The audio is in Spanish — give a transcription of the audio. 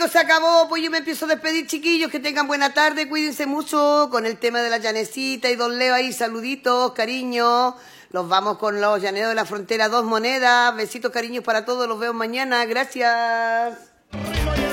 se acabó, pues yo me empiezo a despedir, chiquillos, que tengan buena tarde, cuídense mucho con el tema de la llanecita y don Leo ahí, saluditos, cariños. Los vamos con los llaneros de la frontera, 2 monedas, besitos, cariños para todos, los veo mañana, gracias.